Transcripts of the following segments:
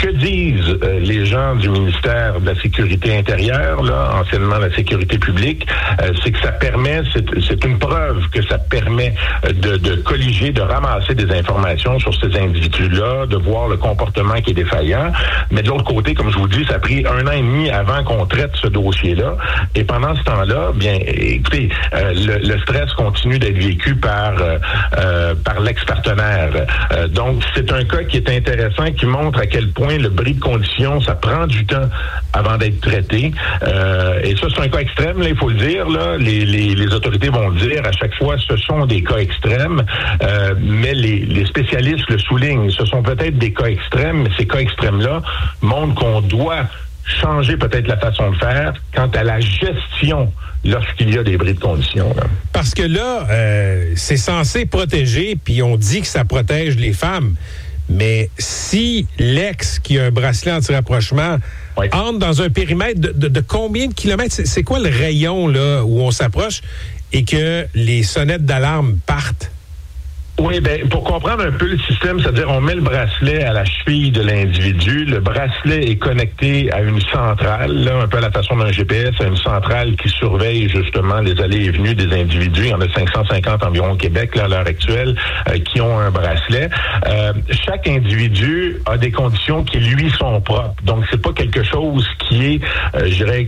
que disent les gens du ministère de la Sécurité intérieure, là, anciennement la Sécurité publique, c'est que ça permet, c'est une preuve que ça permet de colliger, de ramasser des informations sur ces individus-là, de voir le comportement qui est défaillant. Mais de l'autre côté, comme je vous dis, ça a pris 1 an et demi avant qu'on traite ce dossier-là. Et pendant ce temps-là, bien, écoutez, le stress continue d'être vécu par l'ex-partenaire. Donc, c'est un cas qui est intéressant, qui montre à quel point le bris de conditions, ça prend du temps avant d'être traité. Et ça, c'est un cas extrême, là, il faut le dire. Là. Les autorités vont le dire à chaque fois, ce sont des cas extrêmes, mais les spécialistes le soulignent. Ce sont peut-être des cas extrêmes, mais ces cas extrêmes-là montrent qu'on doit changer peut-être la façon de faire quant à la gestion lorsqu'il y a des bris de conditions. Là. Parce que là, c'est censé protéger, puis on dit que ça protège les femmes. Mais si l'ex qui a un bracelet anti-rapprochement entre dans un périmètre de combien de kilomètres? C'est quoi le rayon là où on s'approche et que les sonnettes d'alarme partent? Oui, bien, pour comprendre un peu le système, c'est-à-dire on met le bracelet à la cheville de l'individu. Le bracelet est connecté à une centrale, là, un peu à la façon d'un GPS, à une centrale qui surveille justement les allées et venues des individus. Il y en a 550 environ au Québec, là, à l'heure actuelle, qui ont un bracelet. Chaque individu a des conditions qui lui sont propres. Donc, c'est pas quelque chose qui est, je dirais,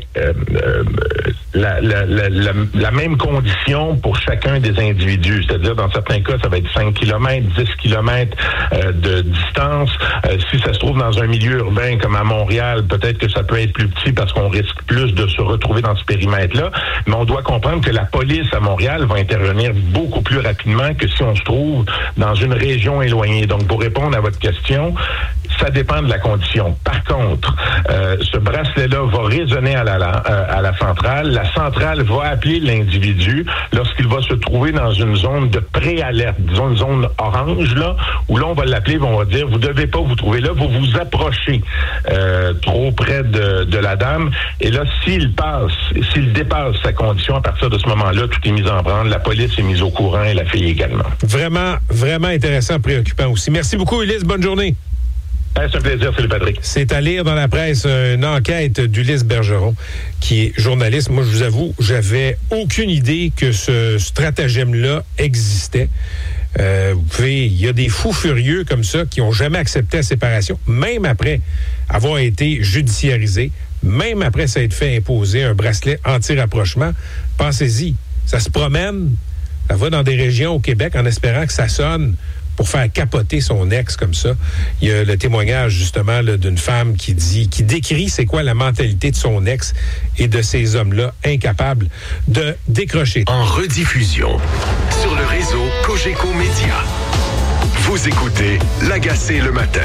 la même condition pour chacun des individus. C'est-à-dire, dans certains cas, ça va être 5 km, 10 km de distance. Si ça se trouve dans un milieu urbain comme à Montréal, peut-être que ça peut être plus petit parce qu'on risque plus de se retrouver dans ce périmètre-là. Mais on doit comprendre que la police à Montréal va intervenir beaucoup plus rapidement que si on se trouve dans une région éloignée. Donc, pour répondre à votre question, ça dépend de la condition. Par contre, ce bracelet-là va résonner à la centrale. La centrale va appeler l'individu lorsqu'il va se trouver dans une zone de préalerte, disons une zone orange, là, où là, on va l'appeler, on va dire, vous devez pas vous trouver là, vous vous approchez trop près de la dame. Et là, s'il dépasse sa condition, à partir de ce moment-là, tout est mis en branle. La police est mise au courant et la fille également. Vraiment, vraiment intéressant, préoccupant aussi. Merci beaucoup, Ulysse. Bonne journée. C'est un plaisir, c'est le Patrick. C'est à lire dans la presse une enquête d'Ulysse Bergeron, qui est journaliste. Moi, je vous avoue, j'avais aucune idée que ce stratagème-là existait. Il y a des fous furieux comme ça qui n'ont jamais accepté la séparation, même après avoir été judiciarisés, même après s'être fait imposer un bracelet anti-rapprochement. Pensez-y, ça se promène, ça va dans des régions au Québec en espérant que ça sonne pour faire capoter son ex comme ça. Il y a le témoignage, justement, là, d'une femme qui décrit c'est quoi la mentalité de son ex et de ces hommes-là incapables de décrocher. En rediffusion, sur le réseau Cogeco Média. Vous écoutez L'Agacé le matin.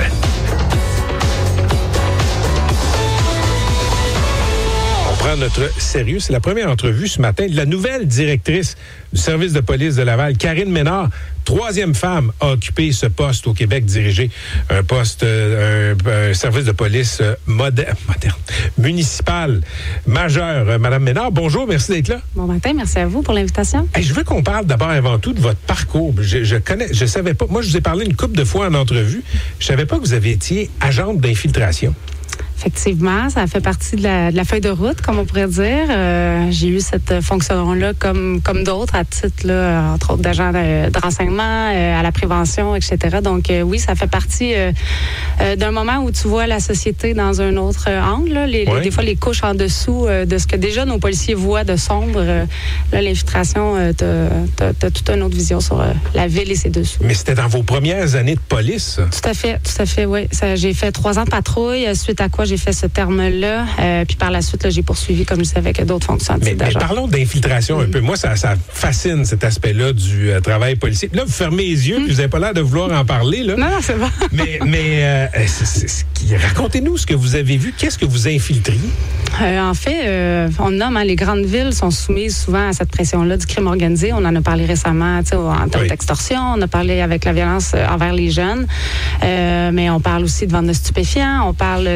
Prendre notre sérieux. C'est la première entrevue ce matin de la nouvelle directrice du service de police de Laval, Karine Ménard. 3e femme a occupé ce poste au Québec, diriger un poste, un service de police moderne, municipal, majeur. Madame Ménard, bonjour, merci d'être là. Bon matin, merci à vous pour l'invitation. Hey, je veux qu'on parle d'abord avant tout de votre parcours. Je savais pas, moi je vous ai parlé une couple de fois en entrevue, je savais pas que vous aviez été agente d'infiltration. Effectivement, ça fait partie de la feuille de route, comme on pourrait dire. J'ai eu cette fonction-là comme d'autres, à titre, là, entre autres, d'agent de renseignement, à la prévention, etc. Donc, oui, ça fait partie d'un moment où tu vois la société dans un autre angle. Là. Des fois, les couches en dessous de ce que déjà nos policiers voient de sombre. Là, l'infiltration, t'as toute une autre vision sur la ville et ses dessous. Mais c'était dans vos premières années de police, ça? Tout à fait, oui. J'ai fait 3 ans de patrouille, suite à quoi j'ai fait ce terme-là. Puis par la suite, là, j'ai poursuivi, comme je savais, avec d'autres fonctions. Mais parlons d'infiltration un peu. Moi, ça fascine cet aspect-là du travail policier. Là, vous fermez les yeux, puis vous n'avez pas l'air de vouloir en parler. Là. Non, c'est bon. Mais racontez-nous ce que vous avez vu. Qu'est-ce que vous infiltriez? En fait, on nomme, les grandes villes sont soumises souvent à cette pression-là du crime organisé. On en a parlé récemment en termes d'extorsion. On a parlé avec la violence envers les jeunes. Mais on parle aussi de vente de stupéfiants. On parle d'infiltration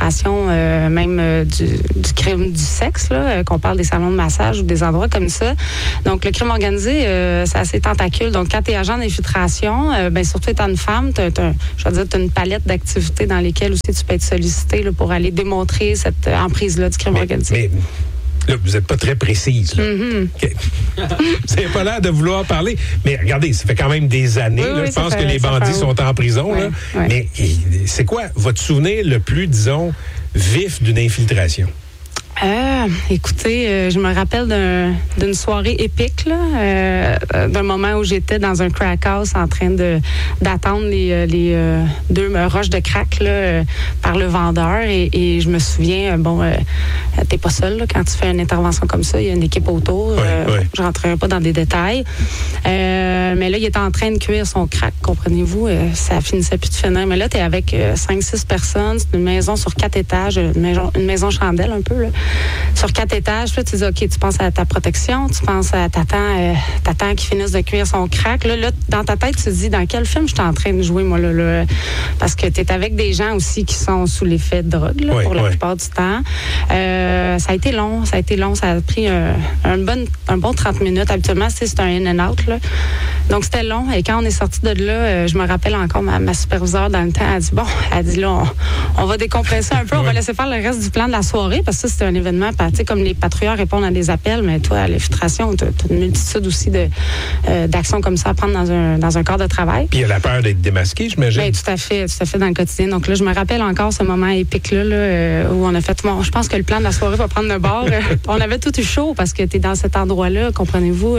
l'infiltration même du crime du sexe, là, qu'on parle des salons de massage ou des endroits comme ça. Donc, le crime organisé, c'est assez tentacule. Donc, quand tu es agent d'infiltration, surtout étant une femme, tu as une palette d'activités dans lesquelles aussi tu peux être sollicité là, pour aller démontrer cette emprise-là du crime organisé. Là, vous n'êtes pas très précise. Là. Okay. Vous n'avez pas l'air de vouloir parler. Mais regardez, ça fait quand même des années. Je pense que les bandits sont en prison. Là. Mais c'est quoi votre souvenir le plus, disons, vif d'une infiltration? Écoutez, je me rappelle d'une soirée épique, là, d'un moment où j'étais dans un crack house en train d'attendre les 2 roches de crack là, par le vendeur. Et je me souviens, t'es pas seul là, quand tu fais une intervention comme ça, il y a une équipe autour. Je rentrerai pas dans des détails. Mais là, il était en train de cuire son crack, comprenez-vous. Ça finissait plus de finir. Mais là, t'es avec 5-6 personnes. C'est une maison sur 4 étages, une maison chandelle un peu, là. Sur 4 étages, là, tu dis, OK, tu penses à ta protection, tu penses à t'attends qu'il finisse de cuire son crack. Là, dans ta tête, tu te dis, dans quel film je suis en train de jouer, moi, là? Parce que tu es avec des gens aussi qui sont sous l'effet de drogue, là, pour la plupart du temps. Ça a été long. Ça a pris un bon 30 minutes. Habituellement, c'est un in and out, là. Donc, c'était long. Et quand on est sorti de là, je me rappelle encore, ma superviseure dans le temps, elle dit là, on va décompresser un peu, on va laisser faire le reste du plan de la soirée, parce que ça, c'était un événement, tu sais, comme les patrouilleurs répondent à des appels, mais toi, à l'infiltration, tu as une multitude aussi d'actions comme ça à prendre dans un corps de travail. Puis il y a la peur d'être démasqué, j'imagine. Bien, tout à fait dans le quotidien. Donc là, je me rappelle encore ce moment épique-là, où on a fait, je pense que le plan de la soirée va prendre le bord. On avait tout eu chaud parce que tu es dans cet endroit-là, comprenez-vous,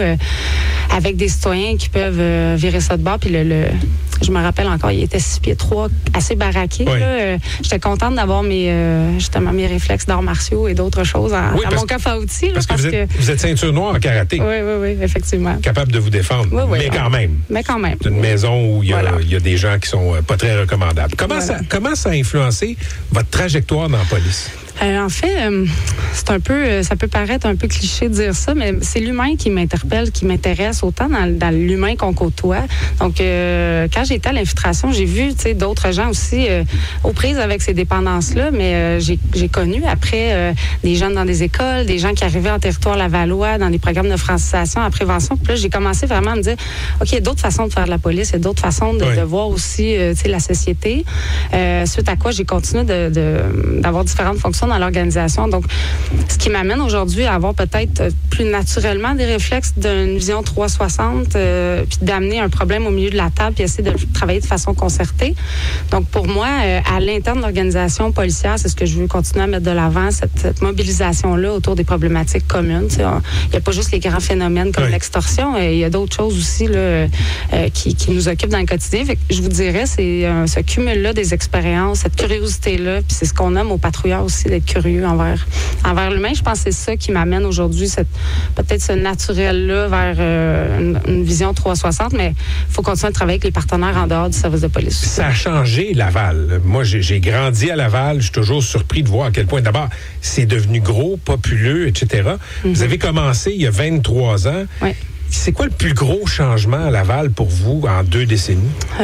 avec des citoyens qui peuvent virer ça de bord. Puis je me rappelle encore, il était 6 pieds 3, assez baraqué. J'étais contente d'avoir justement mes réflexes d'arts martiaux et d'autres choses à mon coffre à outils. Parce que vous êtes ceinture noire en karaté. Oui, effectivement. Capable de vous défendre. Mais quand même. C'est une maison où il y a des gens qui sont pas très recommandables. Comment ça a influencé votre trajectoire dans la police? En fait, c'est un peu, ça peut paraître un peu cliché de dire ça, mais c'est l'humain qui m'interpelle, qui m'intéresse autant dans l'humain qu'on côtoie. Donc, quand j'étais à l'infiltration, j'ai vu, d'autres gens aussi aux prises avec ces dépendances-là, mais j'ai connu après des jeunes dans des écoles, des gens qui arrivaient en territoire lavallois, dans des programmes de francisation, en prévention. Puis là, j'ai commencé vraiment à me dire, OK, il y a d'autres façons de faire de la police, il y a d'autres façons de voir aussi, la société. Suite à quoi, j'ai continué d'avoir différentes fonctions dans l'organisation. Donc, ce qui m'amène aujourd'hui à avoir peut-être plus naturellement des réflexes d'une vision 360, puis d'amener un problème au milieu de la table, puis essayer de travailler de façon concertée. Donc, pour moi, à l'interne de l'organisation policière, c'est ce que je veux continuer à mettre de l'avant, cette mobilisation-là autour des problématiques communes. Il n'y a pas juste les grands phénomènes comme l'extorsion, il y a d'autres choses aussi là, qui nous occupent dans le quotidien. Fait que je vous dirais, c'est ce cumul-là des expériences, cette curiosité-là, puis c'est ce qu'on nomme aux patrouilleurs aussi, d'être curieux envers l'humain. Je pense que c'est ça qui m'amène aujourd'hui, peut-être ce naturel-là vers une vision 360, mais il faut continuer à travailler avec les partenaires en dehors du service de police. Ça a changé Laval. Moi, j'ai grandi à Laval. Je suis toujours surpris de voir à quel point, d'abord, c'est devenu gros, populeux, etc. Vous avez commencé il y a 23 ans. Oui. C'est quoi le plus gros changement à Laval pour vous en 2 décennies?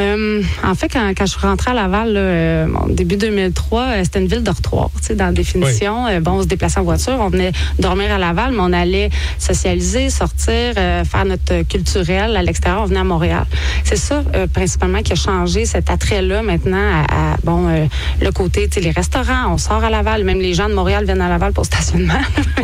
En fait, quand je suis rentrée à Laval, là, début 2003, c'était une ville dortoir, dans la définition. On se déplaçait en voiture, on venait dormir à Laval, mais on allait socialiser, sortir, faire notre culturel à l'extérieur, on venait à Montréal. C'est ça, principalement, qui a changé cet attrait-là maintenant à le côté, les restaurants, on sort à Laval, même les gens de Montréal viennent à Laval pour stationnement.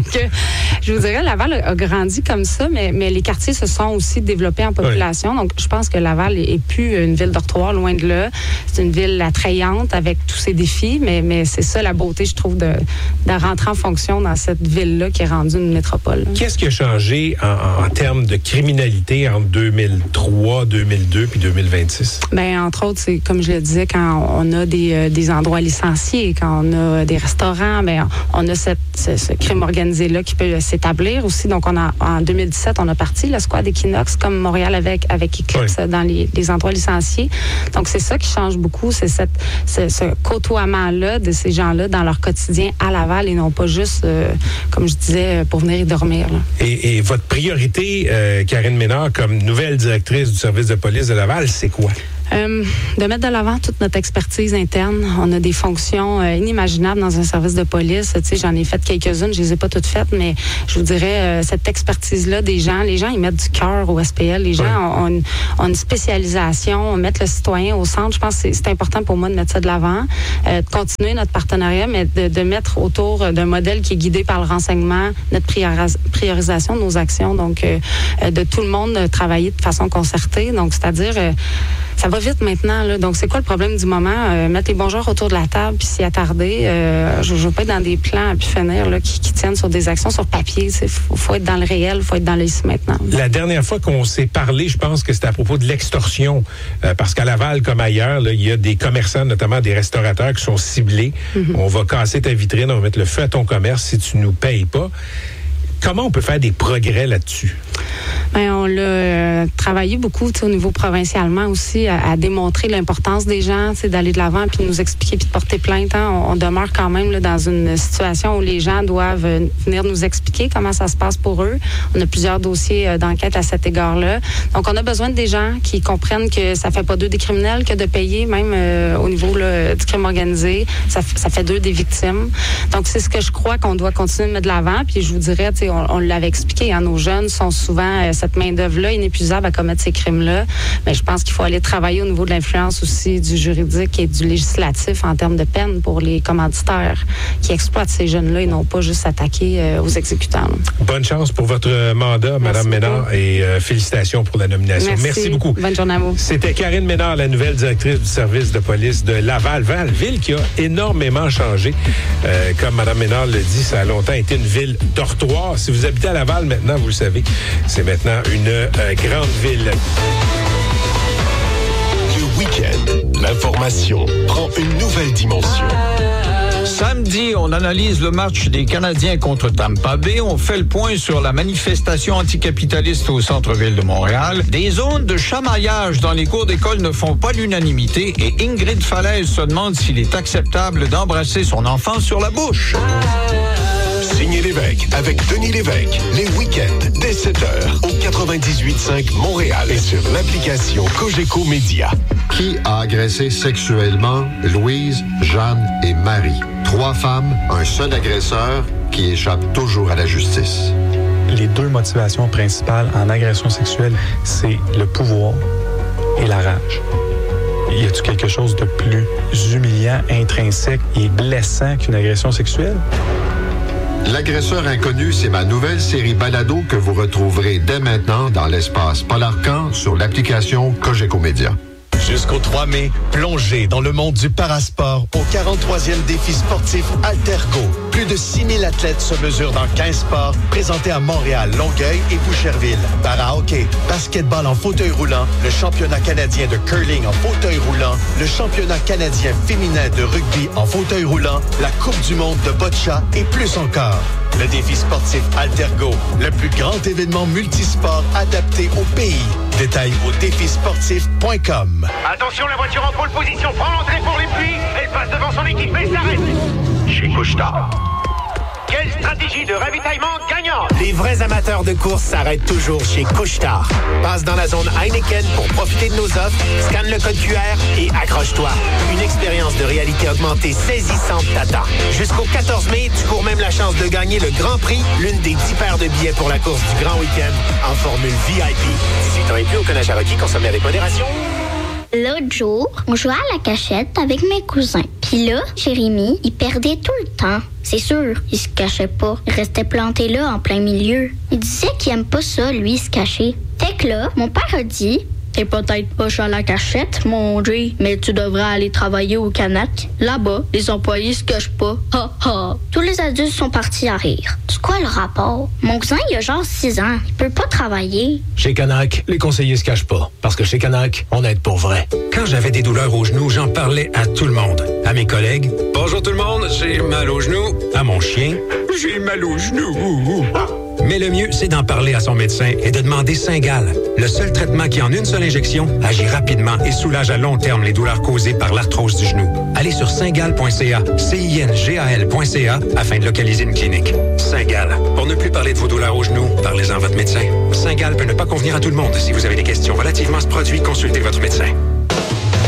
Je vous dirais, Laval a grandi comme ça, mais les quartiers se sont aussi développés en population. Donc, je pense que Laval est plus une ville dortoir, loin de là. C'est une ville attrayante avec tous ses défis, mais c'est ça la beauté, je trouve, de rentrer en fonction dans cette ville-là qui est rendue une métropole. Qu'est-ce qui a changé en termes de criminalité entre 2003, 2002 puis 2026? Bien, entre autres, c'est comme je le disais, quand on a des endroits licenciés, quand on a des restaurants, bien, on a ce crime organisé-là qui peut s'établir aussi. Donc, en 2017, on a parti le squad Equinox, comme Montréal avec Eclipse dans les endroits licenciés. Donc, c'est ça qui change beaucoup, c'est ce côtoiement-là de ces gens-là dans leur quotidien à Laval et non pas juste, comme je disais, pour venir y dormir. Là. Et votre priorité, Karine Ménard, comme nouvelle directrice du service de police de Laval, c'est quoi? De mettre de l'avant toute notre expertise interne. On a des fonctions inimaginables dans un service de police. Tu sais, j'en ai fait quelques-unes, je les ai pas toutes faites, mais je vous dirais, cette expertise-là des gens, les gens, ils mettent du cœur au SPL. Les gens ont une spécialisation, mettent le citoyen au centre. Je pense que c'est important pour moi de mettre ça de l'avant, de continuer notre partenariat, mais de mettre autour d'un modèle qui est guidé par le renseignement, notre priorisation de nos actions. Donc, de tout le monde travailler de façon concertée. Donc, c'est-à-dire, ça va vite maintenant, là. Donc, c'est quoi le problème du moment? Mettre les bons joueurs autour de la table puis s'y attarder. Je ne veux pas être dans des plans à pu finir là, qui tiennent sur des actions sur papier. Il faut être dans le réel, il faut être dans le ici maintenant. La dernière fois qu'on s'est parlé, je pense que c'était à propos de l'extorsion. Parce qu'à Laval, comme ailleurs, là, il y a des commerçants, notamment des restaurateurs qui sont ciblés. Mm-hmm. On va casser ta vitrine, on va mettre le feu à ton commerce si tu nous payes pas. Comment on peut faire des progrès là-dessus? Bien, on l'a travaillé beaucoup au niveau provincialement aussi à démontrer l'importance des gens, d'aller de l'avant puis de nous expliquer puis de porter plainte. Hein. On demeure quand même là, dans une situation où les gens doivent venir nous expliquer comment ça se passe pour eux. On a plusieurs dossiers d'enquête à cet égard-là. Donc, on a besoin des gens qui comprennent que ça fait pas d'eux des criminels que de payer, même au niveau là, du crime organisé. Ça fait d'eux des victimes. Donc, c'est ce que je crois qu'on doit continuer de mettre de l'avant. Puis, je vous dirais, on l'avait expliqué, hein, nos jeunes sont souvent cette main-d'œuvre-là inépuisable à commettre ces crimes-là. Mais je pense qu'il faut aller travailler au niveau de l'influence aussi du juridique et du législatif en termes de peine pour les commanditaires qui exploitent ces jeunes-là et non pas juste s'attaquer aux exécutants. Bonne chance pour votre mandat, Mme Ménard, et félicitations pour la nomination. Merci beaucoup. Bonne journée à vous. C'était Karine Ménard, la nouvelle directrice du service de police de Laval. Ville qui a énormément changé. Comme Mme Ménard le dit, ça a longtemps été une ville dortoir. Si vous habitez à Laval maintenant, vous le savez, c'est maintenant une grande ville. Le week-end, l'information prend une nouvelle dimension. Samedi, on analyse le match des Canadiens contre Tampa Bay. On fait le point sur la manifestation anticapitaliste au centre-ville de Montréal. Des zones de chamaillage dans les cours d'école ne font pas l'unanimité et Ingrid Falaise se demande s'il est acceptable d'embrasser son enfant sur la bouche. Signé Lévesque avec Denis Lévesque. Les week-ends dès 7h au 98.5 Montréal et sur l'application Cogeco Média. Qui a agressé sexuellement Louise, Jeanne et Marie? 3 femmes, un seul agresseur qui échappe toujours à la justice. Les 2 motivations principales en agression sexuelle, c'est le pouvoir et la rage. Y a-t-il quelque chose de plus humiliant, intrinsèque et blessant qu'une agression sexuelle? L'agresseur inconnu, c'est ma nouvelle série balado que vous retrouverez dès maintenant dans l'espace Paul Arcand sur l'application Cogeco Média. Jusqu'au 3 mai, plongez dans le monde du parasport au 43e défi sportif Altergo. Plus de 6000 athlètes se mesurent dans 15 sports présentés à Montréal, Longueuil et Boucherville. Para-hockey, basketball en fauteuil roulant, le championnat canadien de curling en fauteuil roulant, le championnat canadien féminin de rugby en fauteuil roulant, la Coupe du monde de boccia et plus encore. Le défi sportif Altergo, le plus grand événement multisport adapté au pays. Détails au défisportif.com. Attention, la voiture en pole position prend l'entrée pour les pluies. Elle passe devant son équipe et s'arrête. Chez Couche-Tard. Quelle stratégie de ravitaillement gagnante! Les vrais amateurs de course s'arrêtent toujours chez Couche-Tard. Passe dans la zone Heineken pour profiter de nos offres, scanne le code QR et accroche-toi. Une expérience de réalité augmentée saisissante t'attend. Jusqu'au 14 mai, tu cours même la chance de gagner le Grand Prix, l'une des 10 paires de billets pour la course du Grand Week-end en formule VIP. 18 ans et plus au Canada Cherokee, consommé avec modération. L'autre jour, on jouait à la cachette avec mes cousins. Puis là, Jérémy, il perdait tout le temps. C'est sûr, il se cachait pas. Il restait planté là, en plein milieu. Il disait qu'il aime pas ça, lui, se cacher. Fait que là, mon père a dit... T'es peut-être pas à la cachette, mon Jay, mais tu devrais aller travailler au Canac. Là-bas, les employés se cachent pas. Ha ha. Tous les adultes sont partis à rire. C'est quoi le rapport? Mon cousin, il a genre 6 ans. Il peut pas travailler. Chez Canac, les conseillers se cachent pas. Parce que chez Canac, on aide pour vrai. Quand j'avais des douleurs aux genoux, j'en parlais à tout le monde. À mes collègues. Bonjour tout le monde, j'ai mal aux genoux. À mon chien. J'ai mal aux genoux. Mais le mieux, c'est d'en parler à son médecin et de demander Cingal. Le seul traitement qui, en une seule injection, agit rapidement et soulage à long terme les douleurs causées par l'arthrose du genou. Allez sur cingal.ca, cingal.ca, afin de localiser une clinique. Cingal. Pour ne plus parler de vos douleurs aux genoux, parlez-en à votre médecin. Cingal peut ne pas convenir à tout le monde. Si vous avez des questions relativement à ce produit, consultez votre médecin.